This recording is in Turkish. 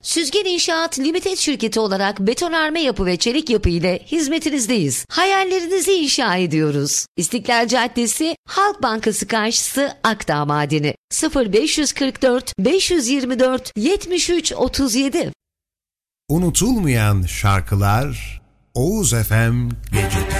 Süzgen İnşaat Limited şirketi olarak betonarme yapı ve çelik yapı ile hizmetinizdeyiz. Hayallerinizi inşa ediyoruz. İstiklal Caddesi, Halk Bankası karşısı, Akdağ Madeni. 0544 524 73 37. Unutulmayan şarkılar Oğuz FM Gecede.